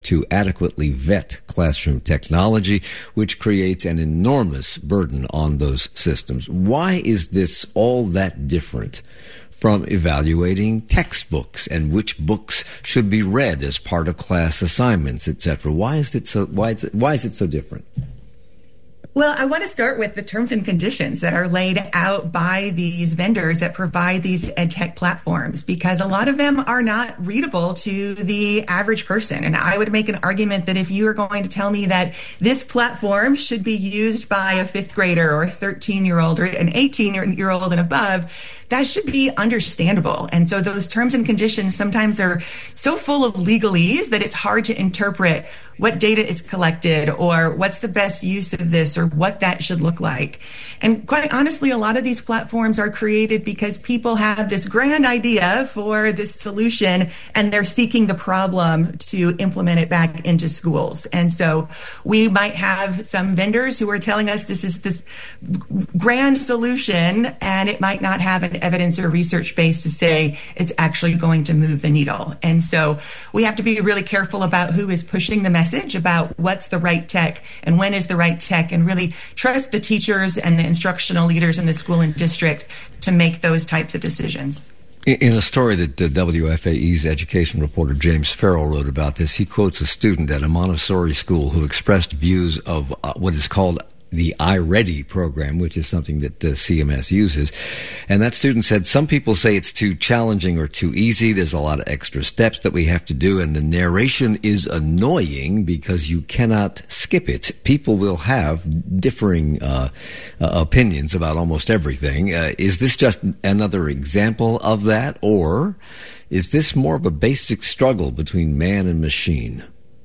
to adequately vet classroom technology, which creates an enormous burden on those systems. Why is this all that different from evaluating textbooks and which books should be read as part of class assignments, etc.? Why is it so different? Well, I want to start with the terms and conditions that are laid out by these vendors that provide these ed tech platforms, because a lot of them are not readable to the average person. And I would make an argument that if you are going to tell me that this platform should be used by a fifth grader or a 13-year-old or an 18-year-old and above, that should be understandable. And so those terms and conditions sometimes are so full of legalese that it's hard to interpret what data is collected or what's the best use of this or what that should look like. And quite honestly, a lot of these platforms are created because people have this grand idea for this solution and they're seeking the problem to implement it back into schools. And so we might have some vendors who are telling us this is this grand solution, and it might not have an evidence or research base to say it's actually going to move the needle. And so we have to be really careful about who is pushing the message about what's the right tech and when is the right tech, and really trust the teachers and the instructional leaders in the school and district to make those types of decisions. In a story that WFAE's education reporter James Farrell wrote about this, he quotes a student at a Montessori school who expressed views of what is called the iReady program, which is something that CMS uses. And that student said, some people say it's too challenging or too easy. There's a lot of extra steps that we have to do, and the narration is annoying because you cannot skip it. People will have differing opinions about almost everything. Is this just another example of that, or is this more of a basic struggle between man and machine?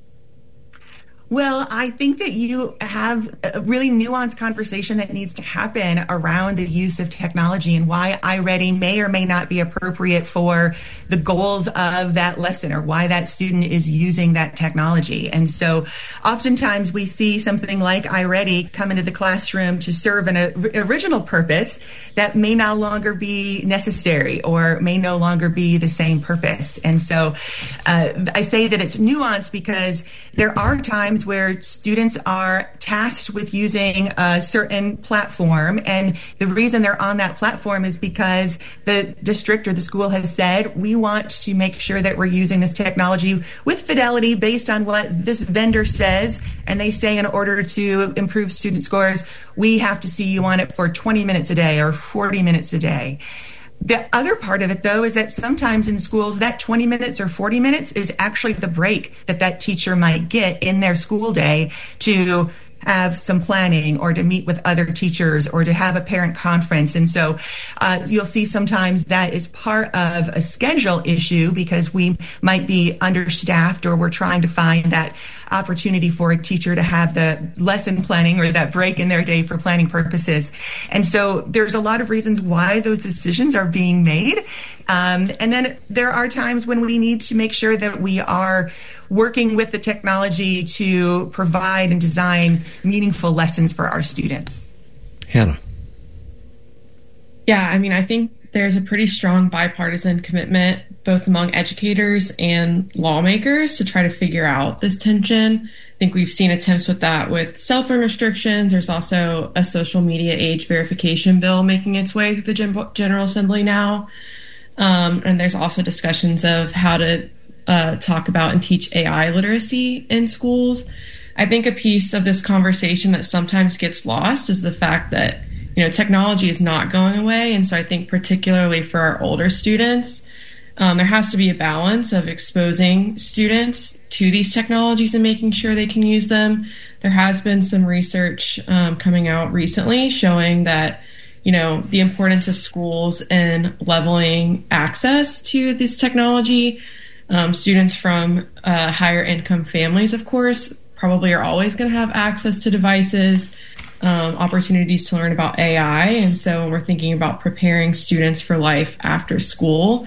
Well, I think that you have a really nuanced conversation that needs to happen around the use of technology and why iReady may or may not be appropriate for the goals of that lesson or why that student is using that technology. And so oftentimes we see something like iReady come into the classroom to serve an original purpose that may no longer be necessary or may no longer be the same purpose. And so I say that it's nuanced because there are times where students are tasked with using a certain platform, and the reason they're on that platform is because the district or the school has said, we want to make sure that we're using this technology with fidelity based on what this vendor says, and they say in order to improve student scores, we have to see you on it for 20 minutes a day or 40 minutes a day. The other part of it, though, is that sometimes in schools, that 20 minutes or 40 minutes is actually the break that teacher might get in their school day to have some planning or to meet with other teachers or to have a parent conference. And so you'll see sometimes that is part of a schedule issue because we might be understaffed or we're trying to find that opportunity for a teacher to have the lesson planning or that break in their day for planning purposes. And so there's a lot of reasons why those decisions are being made. And then there are times when we need to make sure that we are working with the technology to provide and design meaningful lessons for our students. Hannah. Yeah, I mean, I think there's a pretty strong bipartisan commitment both among educators and lawmakers to try to figure out this tension. I think we've seen attempts with that with cell phone restrictions. There's also a social media age verification bill making its way through the General Assembly now. And there's also discussions of how to talk about and teach AI literacy in schools. I think a piece of this conversation that sometimes gets lost is the fact that, technology is not going away. And so I think particularly for our older students, there has to be a balance of exposing students to these technologies and making sure they can use them. There has been some research coming out recently showing that, the importance of schools in leveling access to this technology. Students from higher income families, of course, probably are always going to have access to devices, opportunities to learn about AI. And so when we're thinking about preparing students for life after school,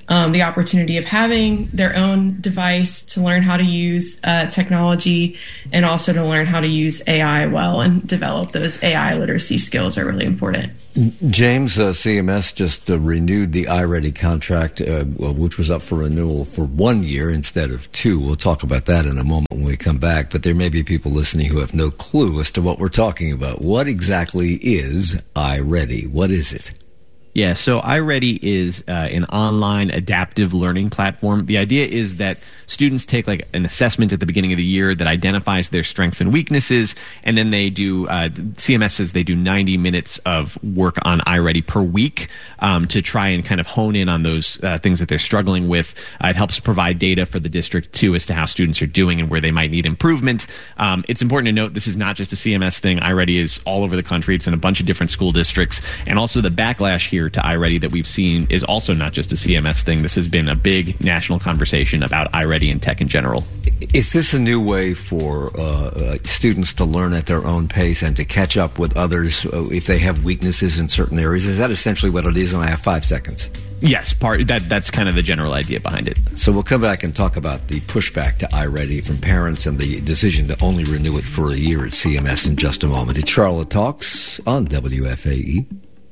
the opportunity of having their own device to learn how to use technology and also to learn how to use AI well and develop those AI literacy skills are really important. James, CMS just renewed the iReady contract, which was up for renewal for 1 year instead of 2. We'll talk about that in a moment when we come back, but there may be people listening who have no clue as to what we're talking about. What exactly is iReady? What is it? Yeah, so iReady is an online adaptive learning platform. The idea is that students take like an assessment at the beginning of the year that identifies their strengths and weaknesses, and then they do, CMS says they do 90 minutes of work on iReady per week to try and kind of hone in on those things that they're struggling with. It helps provide data for the district, too, as to how students are doing and where they might need improvement. It's important to note this is not just a CMS thing. iReady is all over the country. It's in a bunch of different school districts, and also the backlash here to iReady that we've seen is also not just a CMS thing. This has been a big national conversation about iReady and tech in general. Is this a new way for students to learn at their own pace and to catch up with others if they have weaknesses in certain areas? Is that essentially what it is? And I have 5 seconds. Yes, that's kind of the general idea behind it. So we'll come back and talk about the pushback to iReady from parents and the decision to only renew it for a year at CMS in just a moment. It's Charlotte Talks on WFAE.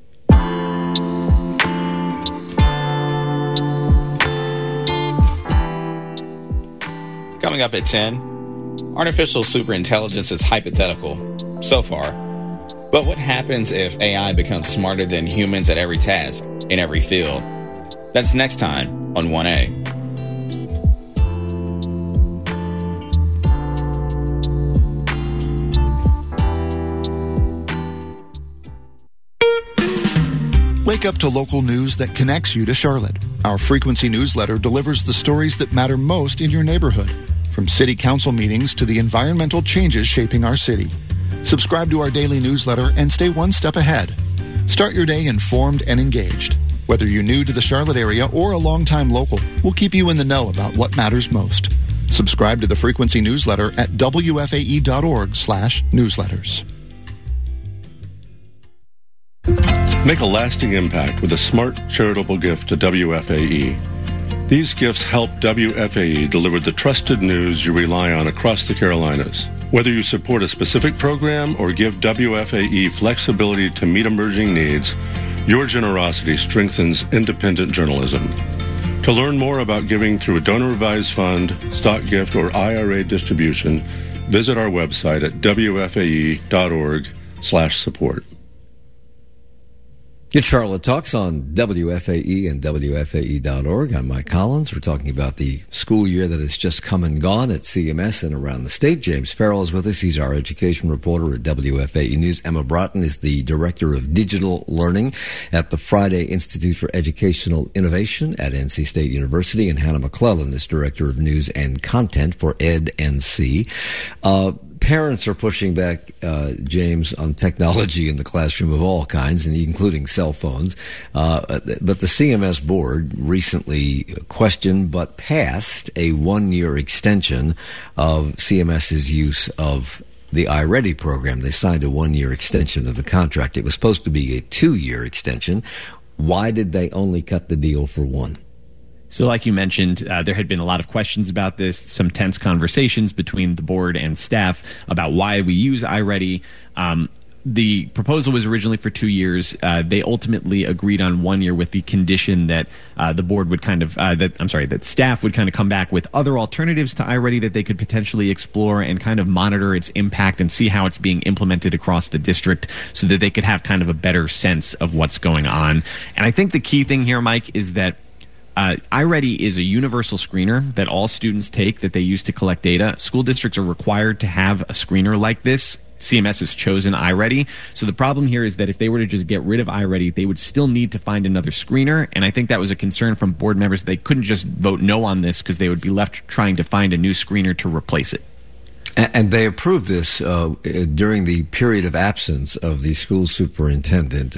Coming up at 10, artificial superintelligence is hypothetical so far. But what happens if AI becomes smarter than humans at every task, in every field? That's next time on 1A. Wake up to local news that connects you to Charlotte. Our Frequency newsletter delivers the stories that matter most in your neighborhood, from city council meetings to the environmental changes shaping our city. Subscribe to our daily newsletter and stay one step ahead. Start your day informed and engaged. Whether you're new to the Charlotte area or a longtime local, we'll keep you in the know about what matters most. Subscribe to the Frequency newsletter at wfae.org/newsletters. Make a lasting impact with a smart, charitable gift to WFAE. These gifts help WFAE deliver the trusted news you rely on across the Carolinas. Whether you support a specific program or give WFAE flexibility to meet emerging needs, your generosity strengthens independent journalism. To learn more about giving through a donor-advised fund, stock gift, or IRA distribution, visit our website at wfae.org/support. It's Charlotte Talks on WFAE and WFAE.org. I'm Mike Collins. We're talking about the school year that has just come and gone at CMS and around the state. James Farrell is with us. He's our education reporter at WFAE News. Emma Broughton is the Director of Digital Learning at the Friday Institute for Educational Innovation at NC State University. And Hannah McClellan is Director of News and Content for EdNC. Parents are pushing back, James, on technology in the classroom of all kinds, and including cell phones. But the CMS board recently questioned but passed a 1-year extension of CMS's use of the iReady program. They signed a 1-year extension of the contract. It was supposed to be a 2-year extension. Why did they only cut the deal for 1? So like you mentioned, there had been a lot of questions about this, some tense conversations between the board and staff about why we use iReady. The proposal was originally for 2 years. They ultimately agreed on 1 year with the condition that the board would that staff would kind of come back with other alternatives to iReady that they could potentially explore and kind of monitor its impact and see how it's being implemented across the district so that they could have kind of a better sense of what's going on. And I think the key thing here, Mike, is that iReady is a universal screener that all students take that they use to collect data. School districts are required to have a screener like this. CMS has chosen iReady. So the problem here is that if they were to just get rid of iReady, they would still need to find another screener. And I think that was a concern from board members. They couldn't just vote no on this because they would be left trying to find a new screener to replace it. And they approved this during the period of absence of the school superintendent.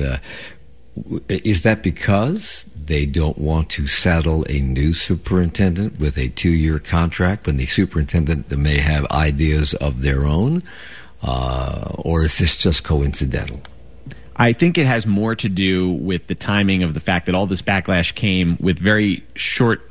Is that because they don't want to saddle a new superintendent with a 2-year contract when the superintendent may have ideas of their own? Or is this just coincidental? I think it has more to do with the timing of the fact that all this backlash came with very short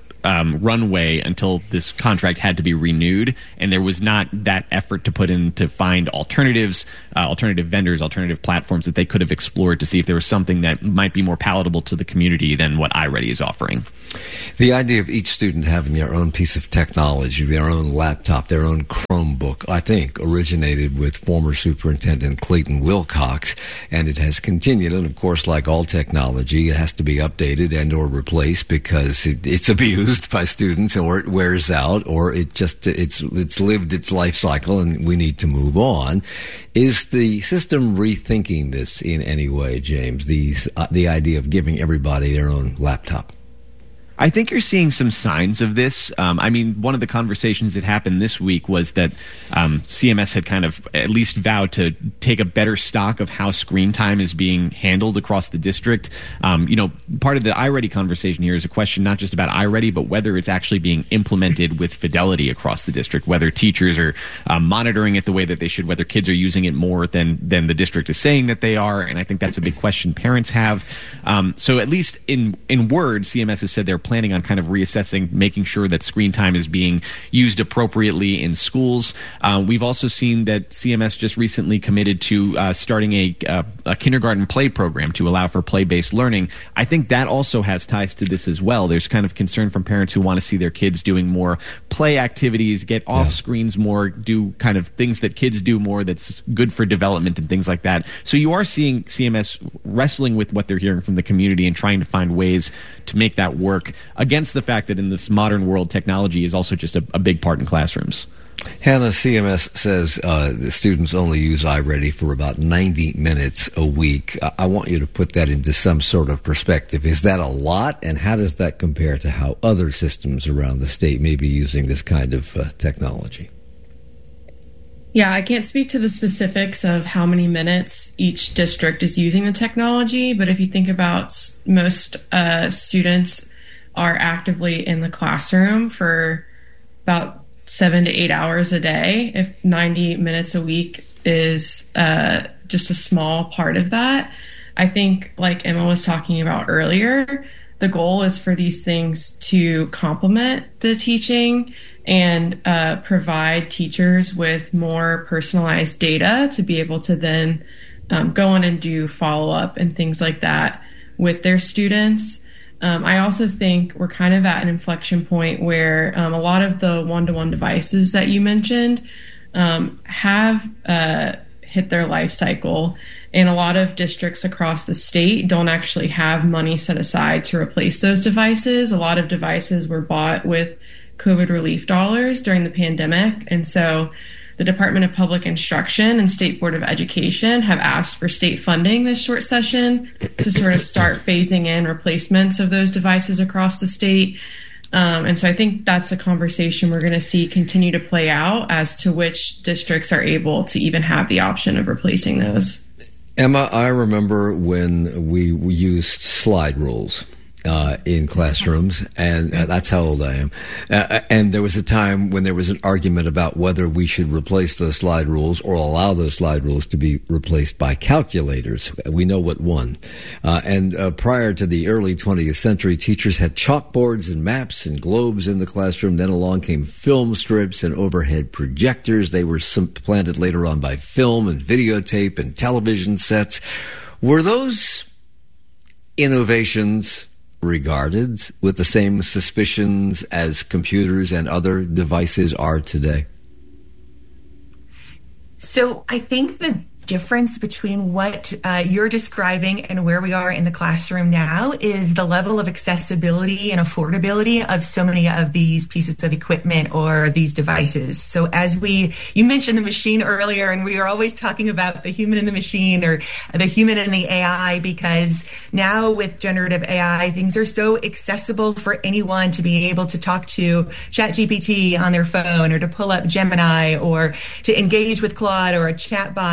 runway until this contract had to be renewed, and there was not that effort to put in to find alternatives, alternative vendors, alternative platforms that they could have explored to see if there was something that might be more palatable to the community than what iReady is offering. The idea of each student having their own piece of technology, their own laptop, their own Chromebook, I think originated with former Superintendent Clayton Wilcox, and it has continued. And of course, like all technology, it has to be updated and or replaced because it's abused by students, or it wears out, or it's lived its life cycle, and we need to move on. Is the system rethinking this in any way, James? The idea of giving everybody their own laptop? I think you're seeing some signs of this. I mean, one of the conversations that happened this week was that CMS had kind of at least vowed to take a better stock of how screen time is being handled across the district. Part of the iReady conversation here is a question not just about iReady, but whether it's actually being implemented with fidelity across the district, whether teachers are monitoring it the way that they should, whether kids are using it more than the district is saying that they are. And I think that's a big question parents have. So at least in word, CMS has said they're planning on kind of reassessing, making sure that screen time is being used appropriately in schools. We've also seen that CMS just recently committed to starting a kindergarten play program to allow for play-based learning. I think that also has ties to this as well. There's kind of concern from parents who want to see their kids doing more play activities, get off screens more, do kind of things that kids do more that's good for development and things like that. So you are seeing CMS wrestling with what they're hearing from the community and trying to find ways to make that work against the fact that in this modern world, technology is also just a big part in classrooms. Hannah, CMS says the students only use iReady for about 90 minutes a week. I want you to put that into some sort of perspective. Is that a lot, and how does that compare to how other systems around the state may be using this kind of technology? Yeah, I can't speak to the specifics of how many minutes each district is using the technology, but if you think about most students are actively in the classroom for about 7 to 8 hours a day. If 90 minutes a week is just a small part of that, I think, like Emma was talking about earlier, the goal is for these things to complement the teaching and provide teachers with more personalized data to be able to then go on and do follow-up and things like that with their students. I also think we're kind of at an inflection point where a lot of the one-to-one devices that you mentioned have hit their life cycle, and a lot of districts across the state don't actually have money set aside to replace those devices. A lot of devices were bought with COVID relief dollars during the pandemic, and so the Department of Public Instruction and State Board of Education have asked for state funding this short session to sort of start phasing in replacements of those devices across the state. And so I think that's a conversation we're going to see continue to play out as to which districts are able to even have the option of replacing those. Emma, I remember when we used slide rules in classrooms, and that's how old I am. And there was a time when there was an argument about whether we should replace those slide rules or allow those slide rules to be replaced by calculators. We know what won. And prior to the early 20th century, teachers had chalkboards and maps and globes in the classroom. Then along came film strips and overhead projectors. They were supplanted later on by film and videotape and television sets. Were those innovations regarded with the same suspicions as computers and other devices are today? So I think the difference between what you're describing and where we are in the classroom now is the level of accessibility and affordability of so many of these pieces of equipment or these devices. So as you mentioned the machine earlier, and we are always talking about the human and the machine, or the human and the AI, because now with generative AI, things are so accessible for anyone to be able to talk to ChatGPT on their phone, or to pull up Gemini, or to engage with Claude or a chatbot. And so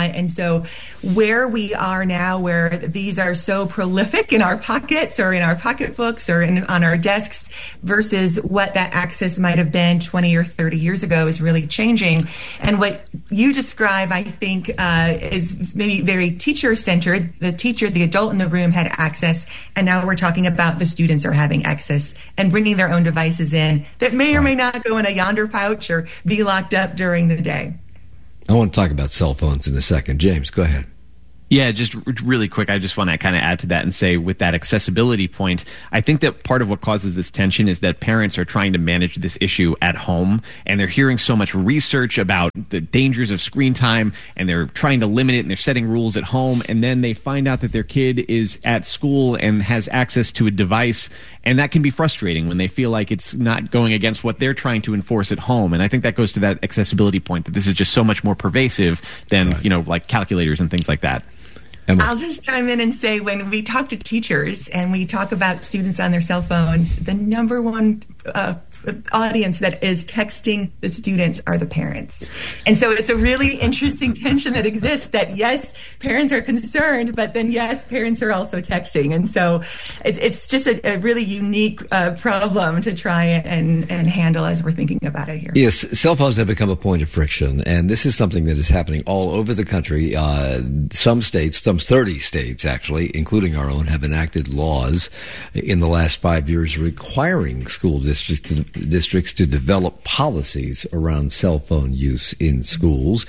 so where we are now, where these are so prolific in our pockets or in our pocketbooks or on our desks versus what that access might have been 20 or 30 years ago is really changing. And what you describe, I think, is maybe very teacher-centered. The teacher, the adult in the room had access, and now we're talking about the students are having access and bringing their own devices in that may or may not go in a Yonder pouch or be locked up during the day. I want to talk about cell phones in a second. James, go ahead. Yeah, just really quick, I just want to kind of add to that and say with that accessibility point, I think that part of what causes this tension is that parents are trying to manage this issue at home, and they're hearing so much research about the dangers of screen time, and they're trying to limit it, and they're setting rules at home, and then they find out that their kid is at school and has access to a device, and that can be frustrating when they feel like it's not going against what they're trying to enforce at home. And I think that goes to that accessibility point, that this is just so much more pervasive than, like calculators and things like that. I'll just chime in and say, when we talk to teachers and we talk about students on their cell phones, the number one audience that is texting the students are the parents. And so it's a really interesting tension that exists, that yes, parents are concerned, but then yes, parents are also texting. And so it's just a really unique problem to try and handle as we're thinking about it here. Yes, cell phones have become a point of friction, and this is something that is happening all over the country. Some states, some 30 states actually, including our own, have enacted laws in the last 5 years requiring school districts to develop policies around cell phone use in schools.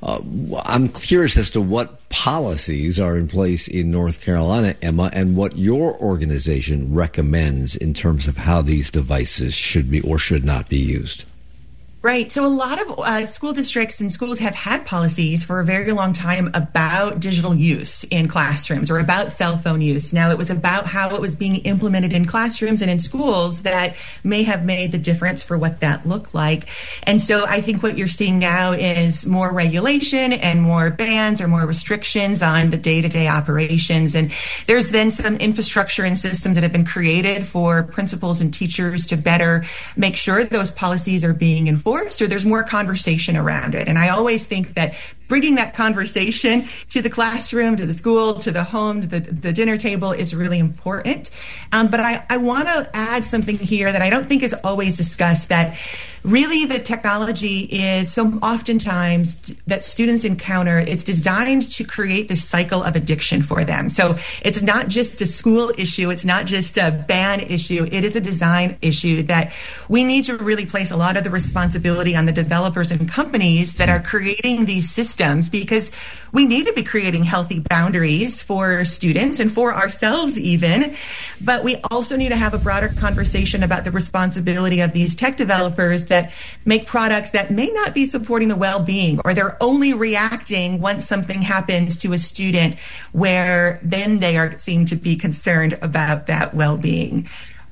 I'm curious as to what policies are in place in North Carolina, Emma, and what your organization recommends in terms of how these devices should be or should not be used. Right. So a lot of school districts and schools have had policies for a very long time about digital use in classrooms or about cell phone use. Now, it was about how it was being implemented in classrooms and in schools that may have made the difference for what that looked like. And so I think what you're seeing now is more regulation and more bans or more restrictions on the day-to-day operations. And there's then some infrastructure and systems that have been created for principals and teachers to better make sure those policies are being enforced, or there's more conversation around it. And I always think that bringing that conversation to the classroom, to the school, to the home, to the dinner table is really important. But I want to add something here that I don't think is always discussed, that really the technology is so oftentimes that students encounter, it's designed to create this cycle of addiction for them. So it's not just a school issue. It's not just a ban issue. It is a design issue that we need to really place a lot of the responsibility on the developers and companies that are creating these systems, because we need to be creating healthy boundaries for students and for ourselves even. But we also need to have a broader conversation about the responsibility of these tech developers that make products that may not be supporting the well-being, or they're only reacting once something happens to a student where then they seem to be concerned about that well-being.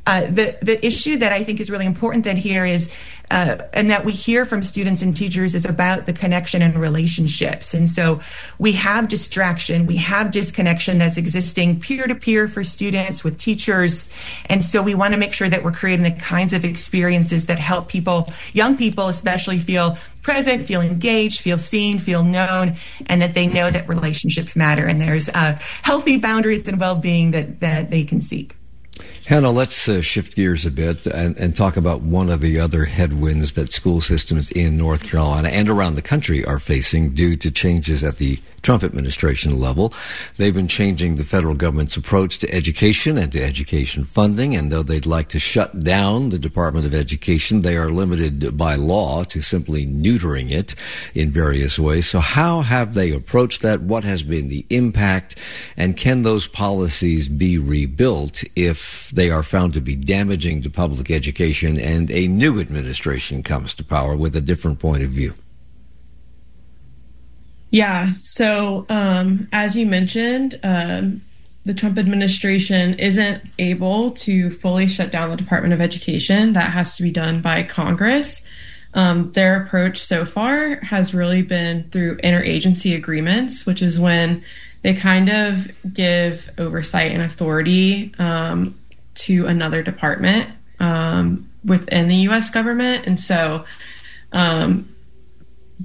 The issue that I think is really important then here is, and that we hear from students and teachers, is about the connection and relationships. And so we have distraction, we have disconnection that's existing peer-to-peer for students with teachers. And so we want to make sure that we're creating the kinds of experiences that help people, young people especially, feel present, feel engaged, feel seen, feel known, and that they know that relationships matter and there's healthy boundaries and well-being that they can seek. Hannah, let's shift gears a bit and talk about one of the other headwinds that school systems in North Carolina and around the country are facing due to changes at the Trump administration level. They've been changing the federal government's approach to education and to education funding, and though they'd like to shut down the Department of Education, they are limited by law to simply neutering it in various ways. So how have they approached that? What has been the impact? And can those policies be rebuilt if they are found to be damaging to public education and a new administration comes to power with a different point of view? Yeah. So, as you mentioned, the Trump administration isn't able to fully shut down the Department of Education. That has to be done by Congress. Their approach so far has really been through interagency agreements, which is when they kind of give oversight and authority to another department within the U.S. government. And so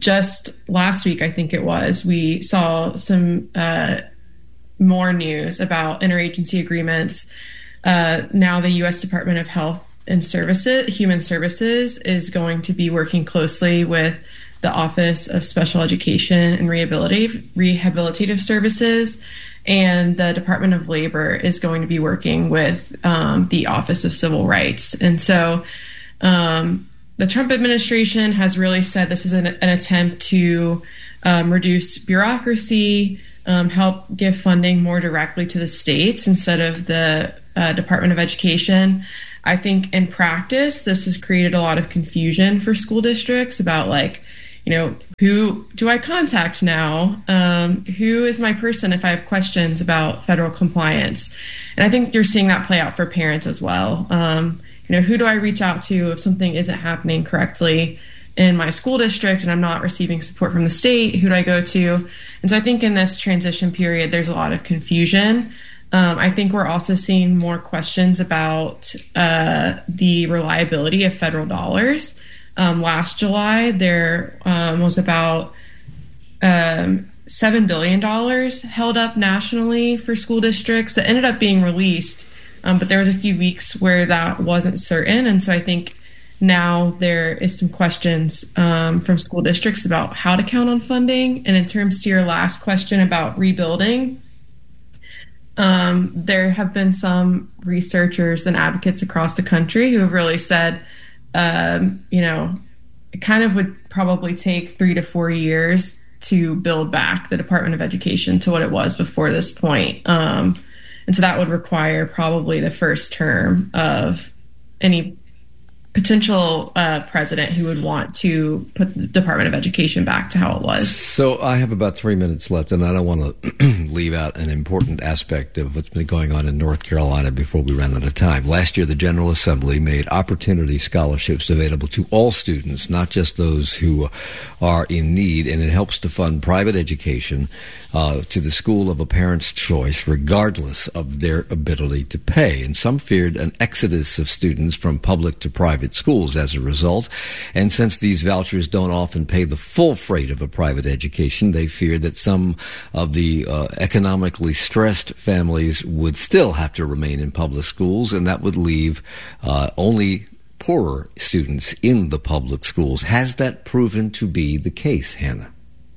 just last week, I think it was, we saw some more news about interagency agreements. Now the U.S. Department of Health and Human Services is going to be working closely with the Office of Special Education and Rehabilitative Services, and the Department of Labor is going to be working with the Office of Civil Rights. And so the Trump administration has really said this is an attempt to reduce bureaucracy, help give funding more directly to the states instead of the Department of Education. I think in practice, this has created a lot of confusion for school districts about, like, you know, who do I contact now? Who is my person if I have questions about federal compliance? And I think you're seeing that play out for parents as well. You know, who do I reach out to if something isn't happening correctly in my school district and I'm not receiving support from the state? Who do I go to? And so I think in this transition period, there's a lot of confusion. I think we're also seeing more questions about the reliability of federal dollars. Last July, there was about $7 billion held up nationally for school districts that ended up being released, but there was a few weeks where that wasn't certain. And so I think now there is some questions from school districts about how to count on funding. And in terms to your last question about rebuilding, there have been some researchers and advocates across the country who have really said, you know, it kind of would probably take 3 to 4 years to build back the Department of Education to what it was before this point. And so that would require probably the first term of any potential president who would want to put the Department of Education back to how it was. So I have about 3 minutes left, and I don't want to leave out an important aspect of what's been going on in North Carolina before we run out of time. Last year, the General Assembly made opportunity scholarships available to all students, not just those who are in need, and it helps to fund private education to the school of a parent's choice, regardless of their ability to pay. And some feared an exodus of students from public to private schools as a result. And since these vouchers don't often pay the full freight of a private education, they feared that some of the economically stressed families would still have to remain in public schools, and that would leave only poorer students in the public schools. Has that proven to be the case, Hannah?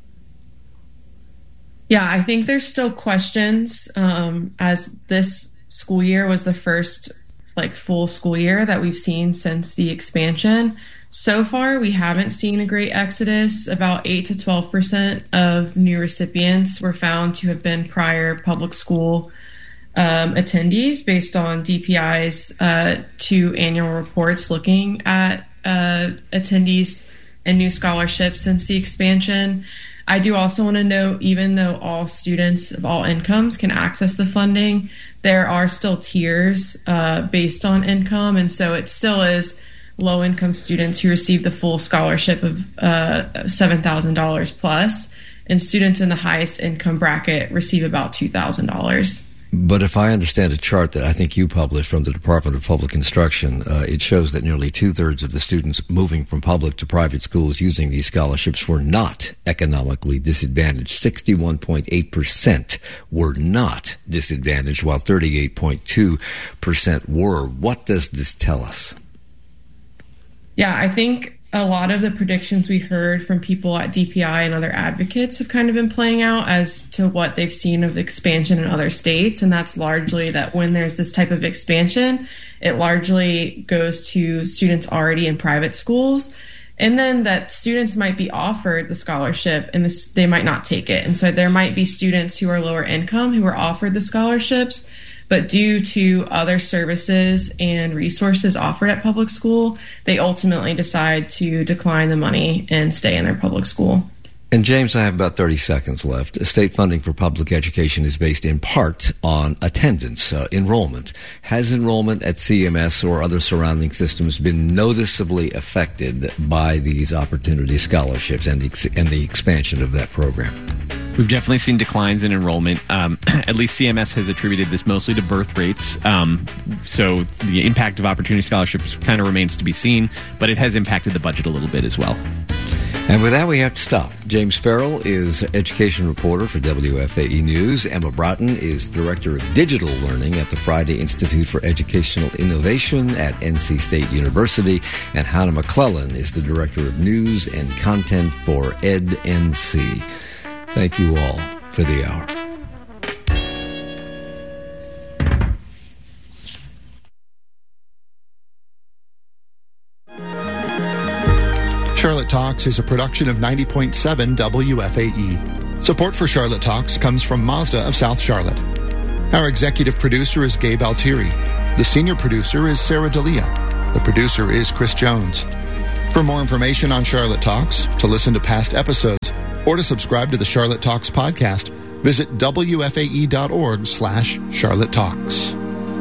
Yeah, I think there's still questions, as this school year was the first full school year that we've seen since the expansion. So far, we haven't seen a great exodus. About 8 to 12% of new recipients were found to have been prior public school attendees based on DPI's 2 annual reports looking at attendees and new scholarships since the expansion. I do also want to note, even though all students of all incomes can access the funding, there are still tiers based on income. And so it still is low-income students who receive the full scholarship of $7,000 plus, and students in the highest income bracket receive about $2,000. But if I understand a chart that I think you published from the Department of Public Instruction, it shows that nearly 2/3 of the students moving from public to private schools using these scholarships were not economically disadvantaged. 61.8% were not disadvantaged, while 38.2% were. What does this tell us? Yeah, I think a lot of the predictions we heard from people at DPI and other advocates have kind of been playing out as to what they've seen of expansion in other states. And that's largely that when there's this type of expansion, it largely goes to students already in private schools. And then that students might be offered the scholarship and they might not take it. And so there might be students who are lower income who are offered the scholarships, but due to other services and resources offered at public school, they ultimately decide to decline the money and stay in their public school. And James, I have about 30 seconds left. State funding for public education is based in part on attendance, enrollment. Has enrollment at CMS or other surrounding systems been noticeably affected by these opportunity scholarships and the expansion of that program? We've definitely seen declines in enrollment. At least CMS has attributed this mostly to birth rates. So the impact of opportunity scholarships kind of remains to be seen, but it has impacted the budget a little bit as well. And with that, we have to stop. James Farrell is education reporter for WFAE News. Emma Broughton is director of digital learning at the Friday Institute for Educational Innovation at NC State University. And Hannah McClellan is the director of news and content for EdNC. Thank you all for the hour. Charlotte Talks is a production of 90.7 WFAE. Support for Charlotte Talks comes from Mazda of South Charlotte. Our executive producer is Gabe Altieri. The senior producer is Sarah D'Elia. The producer is Chris Jones. For more information on Charlotte Talks, to listen to past episodes, or to subscribe to the Charlotte Talks podcast, visit wfae.org/Charlotte Talks.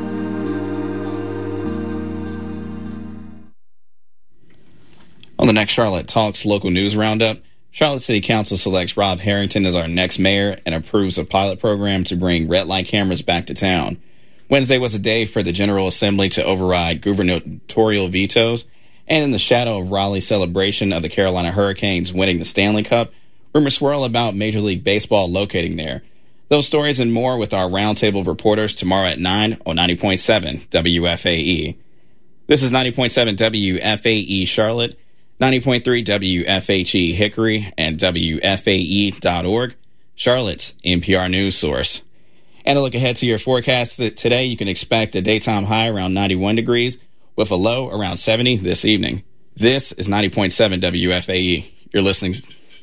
On the next Charlotte Talks local news roundup, Charlotte City Council selects Rob Harrington as our next mayor and approves a pilot program to bring red light cameras back to town. Wednesday was a day for the General Assembly to override gubernatorial vetoes, and in the shadow of Raleigh's celebration of the Carolina Hurricanes winning the Stanley Cup, rumors swirl about Major League Baseball locating there. Those stories and more with our roundtable of reporters tomorrow at 9 on 90.7 WFAE. This is 90.7 WFAE Charlotte, 90.3 WFHE Hickory, and WFAE.org, Charlotte's NPR news source. And a look ahead to your forecast. Today, you can expect a daytime high around 91 degrees with a low around 70 this evening. This is 90.7 WFAE. You're listening.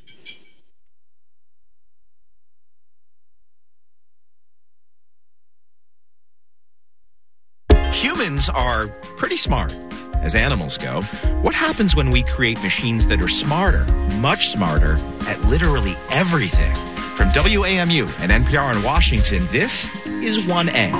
Humans are pretty smart. As animals go, what happens when we create machines that are smarter, much smarter, at literally everything? From WAMU and NPR in Washington, this is 1A.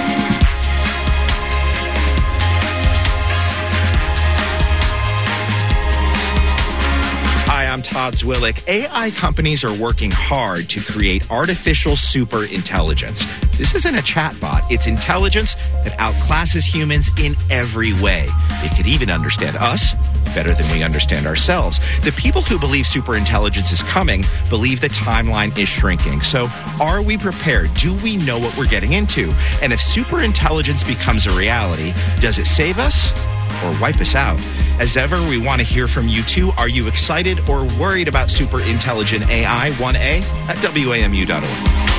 Hi, I'm Todd Zwillick. AI companies are working hard to create artificial super intelligence. This isn't a chatbot. It's intelligence that outclasses humans in every way. It could even understand us better than we understand ourselves. The people who believe superintelligence is coming believe the timeline is shrinking. So are we prepared? Do we know what we're getting into? And if superintelligence becomes a reality, does it save us or wipe us out? As ever, we want to hear from you too. Are you excited or worried about superintelligent AI? 1A at WAMU.org.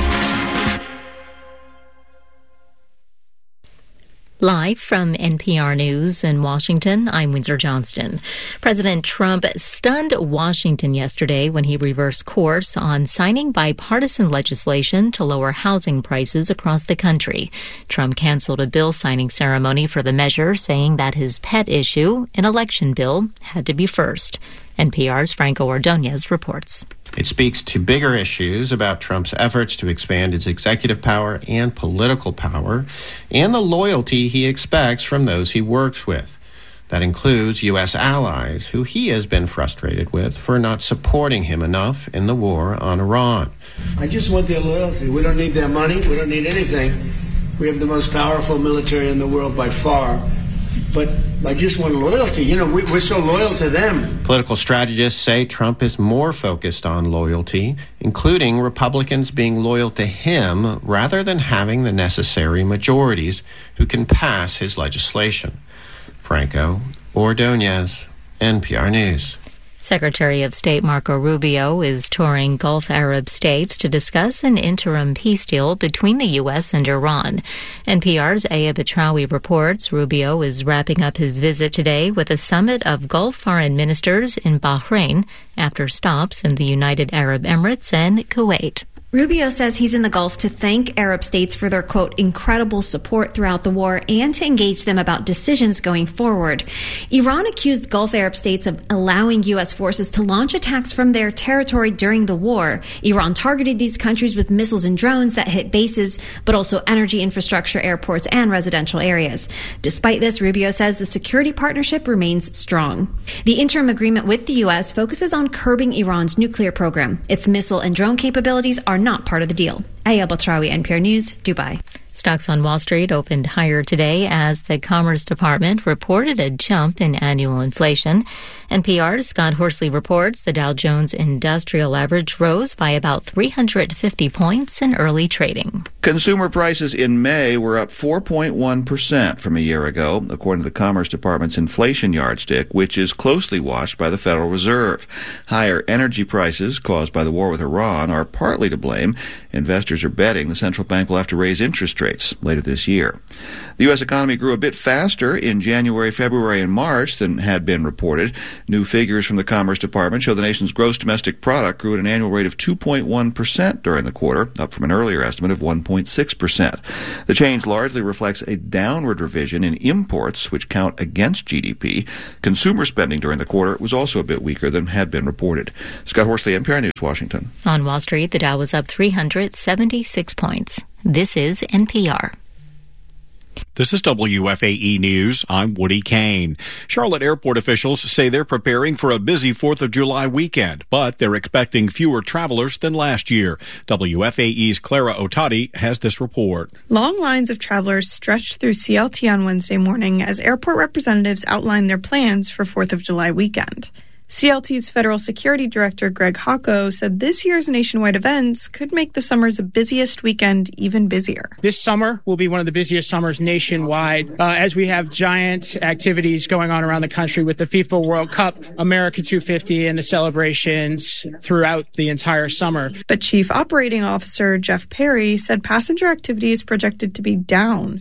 Live from NPR News in Washington, I'm Windsor Johnston. President Trump stunned Washington yesterday when he reversed course on signing bipartisan legislation to lower housing prices across the country. Trump canceled a bill signing ceremony for the measure, saying that his pet issue, an election bill, had to be first. NPR's Franco Ordonez reports. It speaks to bigger issues about Trump's efforts to expand his executive power and political power, and the loyalty he expects from those he works with. That includes U.S. allies, who he has been frustrated with for not supporting him enough in the war on Iran. I just want their loyalty. We don't need their money. We don't need anything. We have the most powerful military in the world by far. But I just want loyalty. You know, we're so loyal to them. Political strategists say Trump is more focused on loyalty, including Republicans being loyal to him rather than having the necessary majorities who can pass his legislation. Franco Ordonez, NPR News. Secretary of State Marco Rubio is touring Gulf Arab states to discuss an interim peace deal between the U.S. and Iran. NPR's Aya Batrawi reports Rubio is wrapping up his visit today with a summit of Gulf foreign ministers in Bahrain after stops in the United Arab Emirates and Kuwait. Rubio says he's in the Gulf to thank Arab states for their, quote, incredible support throughout the war and to engage them about decisions going forward. Iran accused Gulf Arab states of allowing U.S. forces to launch attacks from their territory during the war. Iran targeted these countries with missiles and drones that hit bases, but also energy infrastructure, airports, and residential areas. Despite this, Rubio says the security partnership remains strong. The interim agreement with the U.S. focuses on curbing Iran's nuclear program. Its missile and drone capabilities are not part of the deal. Aya Batrawi, NPR News, Dubai. Stocks on Wall Street opened higher today as the Commerce Department reported a jump in annual inflation. NPR's Scott Horsley reports the Dow Jones Industrial Average rose by about 350 points in early trading. Consumer prices in May were up 4.1% from a year ago, according to the Commerce Department's inflation yardstick, which is closely watched by the Federal Reserve. Higher energy prices caused by the war with Iran are partly to blame. Investors are betting the central bank will have to raise interest rates later this year. The U.S. economy grew a bit faster in January, February, and March than had been reported. New figures from the Commerce Department show the nation's gross domestic product grew at an annual rate of 2.1% during the quarter, up from an earlier estimate of 1.6%. The change largely reflects a downward revision in imports, which count against GDP. Consumer spending during the quarter was also a bit weaker than had been reported. Scott Horsley, NPR News, Washington. On Wall Street, the Dow was up 376 points. This is NPR. This is WFAE News. I'm Woody Kane. Charlotte airport officials say they're preparing for a busy 4th of July weekend, but they're expecting fewer travelers than last year. WFAE's Clara Otati has this report. Long lines of travelers stretched through CLT on Wednesday morning as airport representatives outlined their plans for 4th of July weekend. CLT's Federal Security Director Greg Hocko said this year's nationwide events could make the summer's busiest weekend even busier. This summer will be one of the busiest summers nationwide as we have giant activities going on around the country with the FIFA World Cup, America 250, and the celebrations throughout the entire summer. But Chief Operating Officer Jeff Perry said passenger activity is projected to be down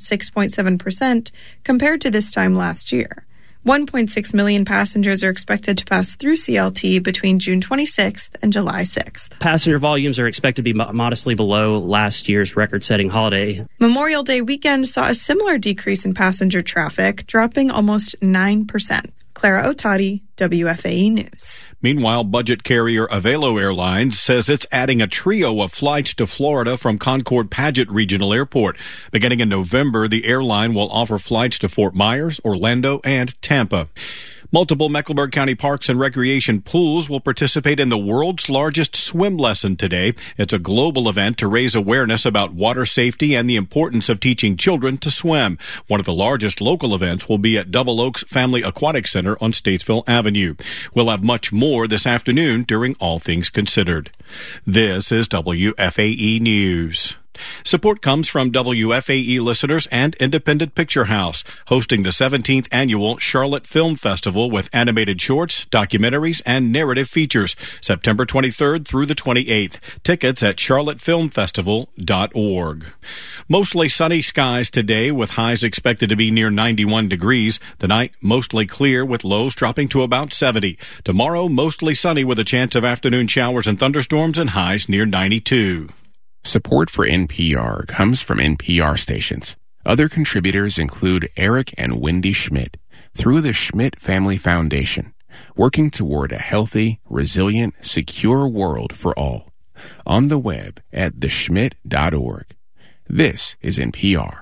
6.7% compared to this time last year. 1.6 million passengers are expected to pass through CLT between June 26th and July 6th. Passenger volumes are expected to be modestly below last year's record-setting holiday. Memorial Day weekend saw a similar decrease in passenger traffic, dropping almost 9%. Clara Otati, WFAE News. Meanwhile, budget carrier Avelo Airlines says it's adding a trio of flights to Florida from Concord Paget Regional Airport. Beginning in November, the airline will offer flights to Fort Myers, Orlando, and Tampa. Multiple Mecklenburg County parks and recreation pools will participate in the world's largest swim lesson today. It's a global event to raise awareness about water safety and the importance of teaching children to swim. One of the largest local events will be at Double Oaks Family Aquatic Center on Statesville Avenue. We'll have much more this afternoon during All Things Considered. This is WFAE News. Support comes from WFAE listeners and Independent Picture House, hosting the 17th annual Charlotte Film Festival with animated shorts, documentaries, and narrative features, September 23rd through the 28th. Tickets at charlottefilmfestival.org. Mostly sunny skies today with highs expected to be near 91 degrees. The night mostly clear with lows dropping to about 70. Tomorrow mostly sunny with a chance of afternoon showers and thunderstorms and highs near 92. Support for NPR comes from NPR stations. Other contributors include Eric and Wendy Schmidt through the Schmidt Family Foundation, working toward a healthy, resilient, secure world for all. On the web at theschmidt.org. This is NPR.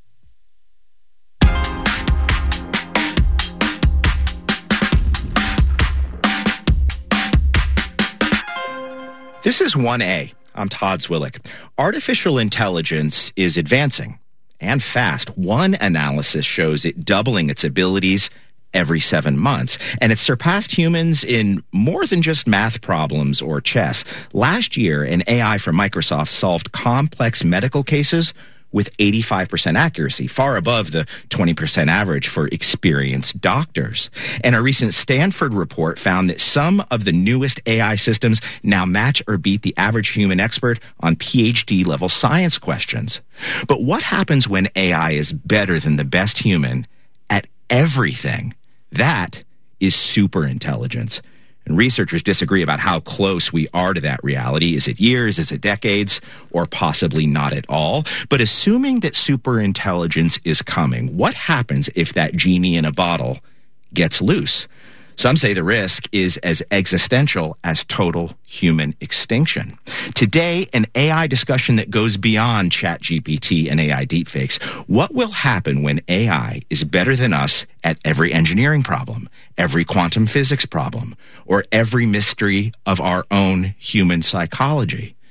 This is 1A. I'm Todd Zwillick. Artificial intelligence is advancing and fast. One analysis shows it doubling its abilities every 7 months, and it's surpassed humans in more than just math problems or chess. Last year, an AI from Microsoft solved complex medical cases with 85% accuracy, far above the 20% average for experienced doctors. And a recent Stanford report found that some of the newest AI systems now match or beat the average human expert on PhD-level science questions. But what happens when AI is better than the best human at everything? That is superintelligence. And researchers disagree about how close we are to that reality. Is it years? Is it decades? Or possibly not at all? But assuming that superintelligence is coming, what happens if that genie in a bottle gets loose? Some say the risk is as existential as total human extinction. Today, an AI discussion that goes beyond ChatGPT and AI deepfakes. What will happen when AI is better than us at every engineering problem, every quantum physics problem, or every mystery of our own human psychology?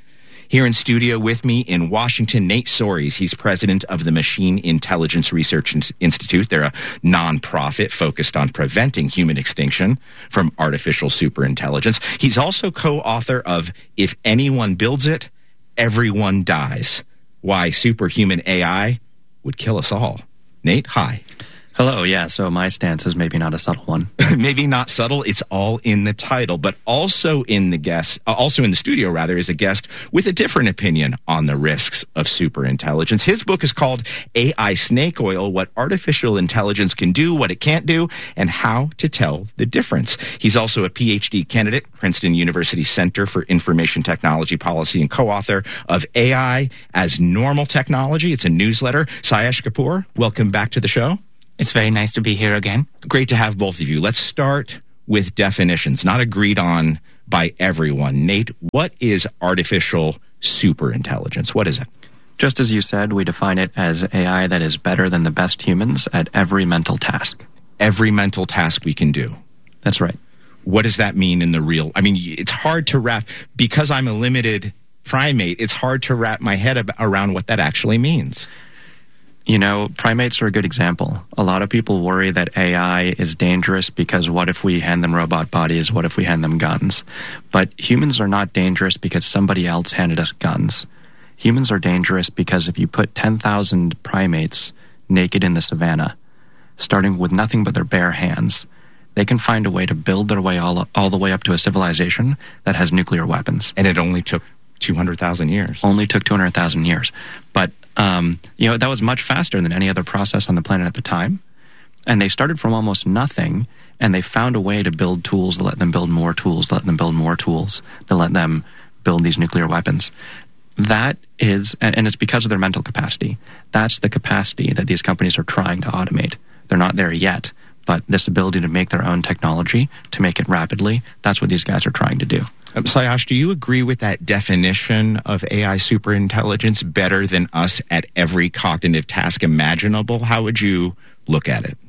Here in studio with me in Washington, Nate Soares. He's president of the Machine Intelligence Research Institute. They're a nonprofit focused on preventing human extinction from artificial superintelligence. He's also co-author of If Anyone Builds It, Everyone Dies: Why Superhuman AI Would Kill Us All. Nate, hi. Hello, yeah, so my stance is maybe not a subtle one. Maybe not subtle, it's all in the title, but also in the studio is a guest with a different opinion on the risks of superintelligence. His book is called AI Snake Oil: What Artificial Intelligence Can Do, What It Can't Do, and How to Tell the Difference. He's also a PhD candidate, Princeton University Center for Information Technology Policy, and co-author of AI as Normal Technology. It's a newsletter. Sayesh Kapoor, welcome back to the show. It's very nice to be here again. Great to have both of you. Let's start with definitions, not agreed on by everyone. Nate, what is artificial superintelligence? What is it? Just as you said, we define it as AI that is better than the best humans at every mental task. Every mental task we can do. That's right. What does that mean in the real? I mean, it's hard to wrap, because I'm a limited primate, it's hard to wrap my head around what that actually means. You know, primates are a good example. A lot of people worry that AI is dangerous because what if we hand them robot bodies? What if we hand them guns? But humans are not dangerous because somebody else handed us guns. Humans are dangerous because if you put 10,000 primates naked in the savannah, starting with nothing but their bare hands, they can find a way to build their way all the way up to a civilization that has nuclear weapons. And it only took 200,000 years. Only took 200,000 years. But that was much faster than any other process on the planet at the time. And they started from almost nothing, and they found a way to build tools to let them build more tools, to let them build more tools, to let them build these nuclear weapons. That is, and it's because of their mental capacity. That's the capacity that these companies are trying to automate. They're not there yet, but this ability to make their own technology, to make it rapidly, that's what these guys are trying to do. Sayesh, do you agree with that definition of AI superintelligence, better than us at every cognitive task imaginable? How would you look at it?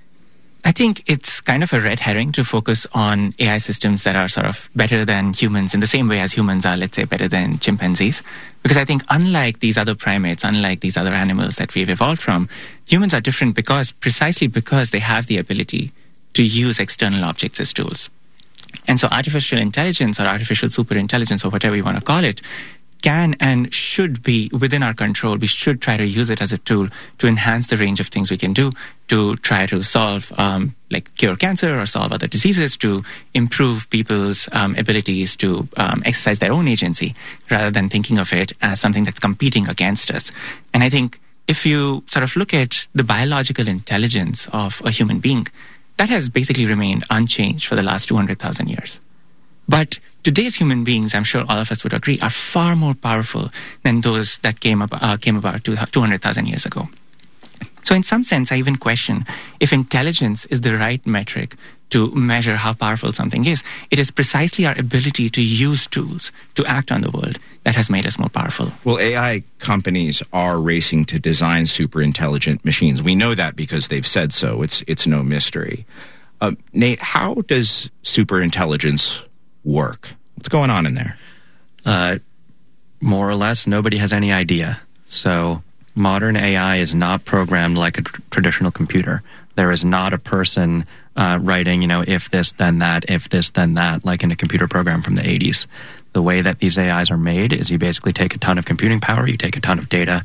I think it's kind of a red herring to focus on AI systems that are sort of better than humans in the same way as humans are, let's say, better than chimpanzees. Because I think unlike these other primates, unlike these other animals that we've evolved from, humans are different precisely because they have the ability to use external objects as tools. And so artificial intelligence or artificial superintelligence or whatever you want to call it can and should be within our control. We should try to use it as a tool to enhance the range of things we can do, to try to solve, cure cancer or solve other diseases, to improve people's abilities to exercise their own agency, rather than thinking of it as something that's competing against us. And I think if you sort of look at the biological intelligence of a human being, that has basically remained unchanged for the last 200,000 years. But today's human beings, I'm sure all of us would agree, are far more powerful than those that came about 200,000 years ago. So in some sense, I even question if intelligence is the right metric to measure how powerful something is. It is precisely our ability to use tools to act on the world that has made us more powerful. Well, AI companies are racing to design superintelligent machines. We know that because they've said so. It's no mystery. Nate, how does superintelligence work? What's going on in there? More or less, nobody has any idea. So modern AI is not programmed like a traditional computer. There is not a person writing, if this, then that, if this, then that, like in a computer program from the 80s. The way that these AIs are made is you basically take a ton of computing power, you take a ton of data,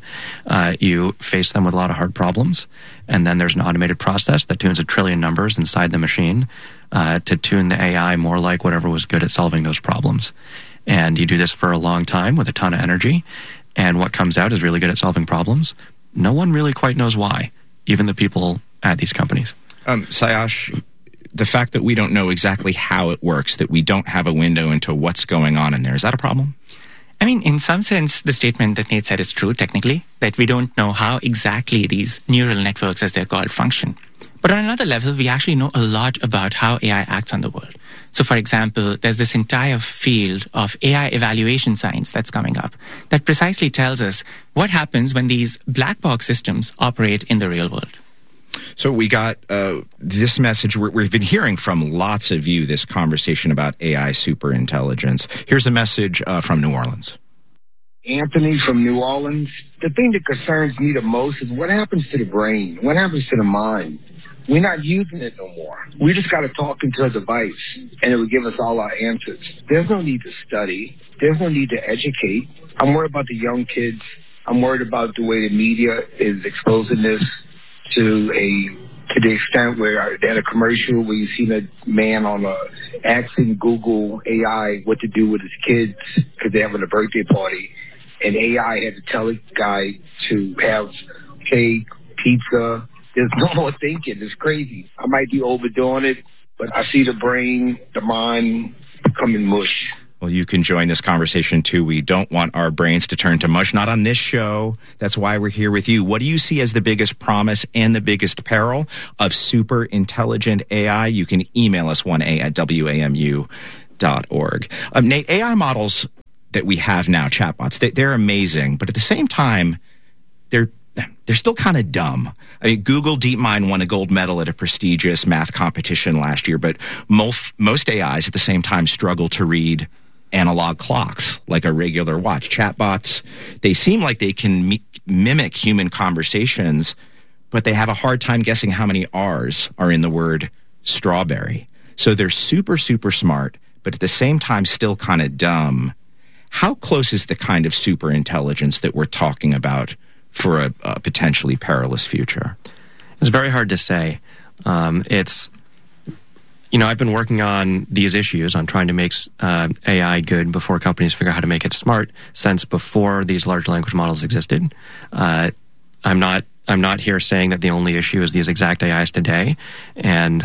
you face them with a lot of hard problems, and then there's an automated process that tunes 1 trillion numbers inside the machine to tune the AI more like whatever was good at solving those problems. And you do this for a long time with a ton of energy, and what comes out is really good at solving problems. No one really quite knows why, even the people at these companies. Sayesh, the fact that we don't know exactly how it works, that we don't have a window into what's going on in there, is that a problem? I mean, in some sense, the statement that Nate said is true, technically, that we don't know how exactly these neural networks, as they're called, function. But on another level, we actually know a lot about how AI acts on the world. So, for example, there's this entire field of AI evaluation science that's coming up that precisely tells us what happens when these black box systems operate in the real world. So we got this message. We've been hearing from lots of you this conversation about AI superintelligence. Here's a message from New Orleans. Anthony from New Orleans. The thing that concerns me the most is what happens to the brain? What happens to the mind? We're not using it no more. We just got to talk into a device, and it will give us all our answers. There's no need to study. There's no need to educate. I'm worried about the young kids. I'm worried about the way the media is exposing this to the extent where they had a commercial where you see that man asking Google AI what to do with his kids because they're having a birthday party, and AI had to tell a guy to have cake, pizza. There's no more thinking. It's crazy. I might be overdoing it, but I see the brain, the mind becoming mush. Well, you can join this conversation, too. We don't want our brains to turn to mush, not on this show. That's why we're here with you. What do you see as the biggest promise and the biggest peril of super intelligent AI? You can email us 1a@wamu.org. Nate, AI models that we have now, chatbots, they're amazing, but at the same time, they're still kind of dumb. I mean, Google DeepMind won a gold medal at a prestigious math competition last year, but most AIs at the same time struggle to read analog clocks like a regular watch. Chatbots, they seem like they can mimic human conversations, but they have a hard time guessing how many R's are in the word strawberry. So they're super, super smart, but at the same time still kind of dumb. How close is the kind of super intelligence that we're talking about for a potentially perilous future? It's very hard to say. I've been working on these issues, on trying to make AI good before companies figure out how to make it smart, since before these large language models existed. I'm not here saying that the only issue is these exact AIs today, and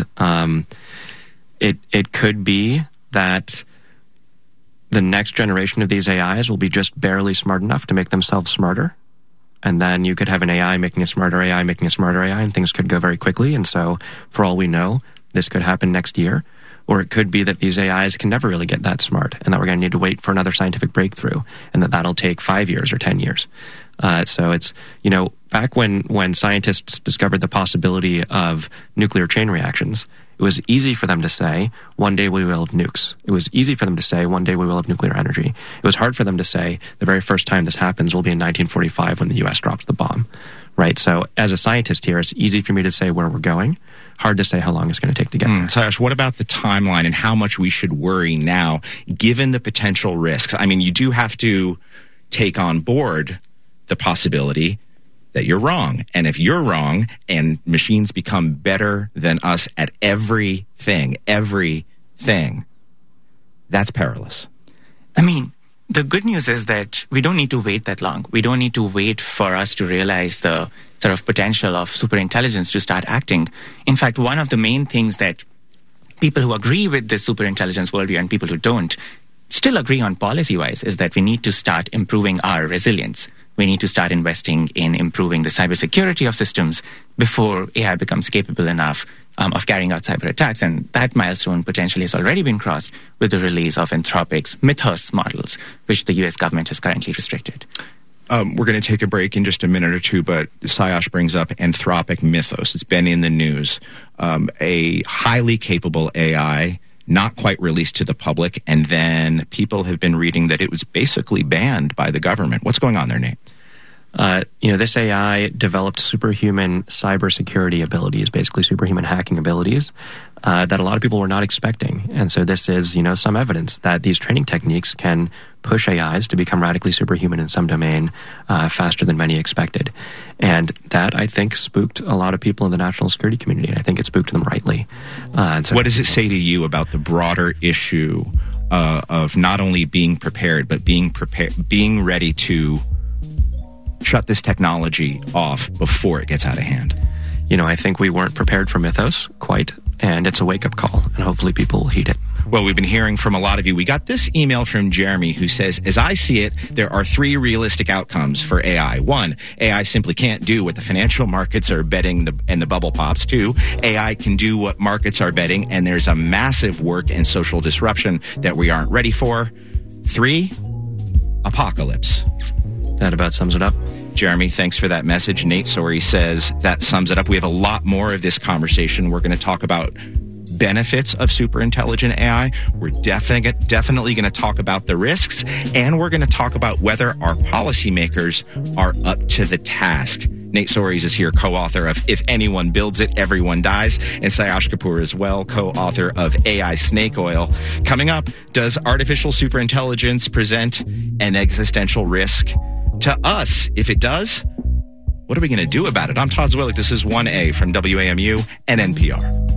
it could be that the next generation of these AIs will be just barely smart enough to make themselves smarter. And then you could have an AI making a smarter AI, making a smarter AI, and things could go very quickly. And so, for all we know, this could happen next year. Or it could be that these AIs can never really get that smart, and that we're going to need to wait for another scientific breakthrough, and that'll take 5 years or 10 years. So it's, back when scientists discovered the possibility of nuclear chain reactions, it was easy for them to say, one day we will have nukes. It was easy for them to say, one day we will have nuclear energy. It was hard for them to say, the very first time this happens will be in 1945 when the U.S. drops the bomb, right? So as a scientist here, it's easy for me to say where we're going. Hard to say how long it's going to take to get there. Sayash, what about the timeline and how much we should worry now, given the potential risks? I mean, you do have to take on board the possibility that you're wrong. And if you're wrong and machines become better than us at everything, that's perilous. I mean, the good news is that we don't need to wait that long. We don't need to wait for us to realize the sort of potential of superintelligence to start acting. In fact, one of the main things that people who agree with this superintelligence worldview and people who don't still agree on policy-wise is that we need to start improving our resilience. We need to start investing in improving the cybersecurity of systems before AI becomes capable enough of carrying out cyber attacks. And that milestone potentially has already been crossed with the release of Anthropic's Mythos models, which the U.S. government has currently restricted. We're going to take a break in just a minute or two, but Sayash brings up Anthropic Mythos. It's been in the news. A highly capable AI, not quite released to the public, and then people have been reading that it was basically banned by the government. What's going on there, Nate? This AI developed superhuman cybersecurity abilities, basically superhuman hacking abilities, that a lot of people were not expecting. And so this is, some evidence that these training techniques can push AIs to become radically superhuman in some domain faster than many expected. And that, I think, spooked a lot of people in the national security community, and I think it spooked them rightly. So what does it say to you about the broader issue of not only being prepared, but being ready to shut this technology off before it gets out of hand? I think we weren't prepared for Mythos quite, and it's a wake-up call, and hopefully people will heed it. Well, we've been hearing from a lot of you. We got this email from Jeremy who says, as I see it, there are 3 realistic outcomes for AI. 1, AI simply can't do what the financial markets are betting and the bubble pops. 2, AI can do what markets are betting, and there's a massive work and social disruption that we aren't ready for. 3, apocalypse. That about sums it up. Jeremy, thanks for that message. Nate Sorey says that sums it up. We have a lot more of this conversation. We're going to talk about benefits of super intelligent AI. We're definitely going to talk about the risks, and we're going to talk about whether our policymakers are up to the task. Nate Soares is here, co-author of If Anyone Builds It, Everyone Dies, and Sayash Kapoor as well, co-author of AI Snake Oil. Coming up, does artificial superintelligence present an existential risk to us? If it does, what are we going to do about it? I'm Todd Zwillich. This is 1A from WAMU and NPR.